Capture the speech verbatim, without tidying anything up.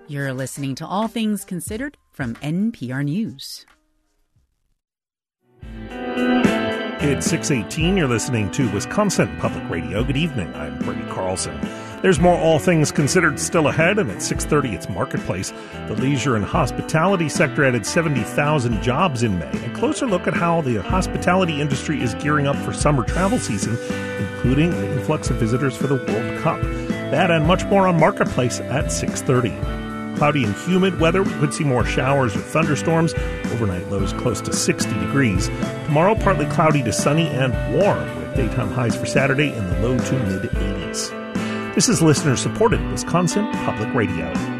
You're listening to All Things Considered from N P R News. It's six eighteen. You're listening to Wisconsin Public Radio. Good evening. I'm Brady Carlson. There's more All Things Considered still ahead, and at six thirty, it's Marketplace. The leisure and hospitality sector added seventy thousand jobs in May. A closer look at how the hospitality industry is gearing up for summer travel season, including the influx of visitors for the World Cup. That and much more on Marketplace at six thirty. Cloudy and humid weather. We could see more showers or thunderstorms. Overnight lows close to sixty degrees. Tomorrow, partly cloudy to sunny and warm, with daytime highs for Saturday in the low to mid eighties. This is listener-supported Wisconsin Public Radio.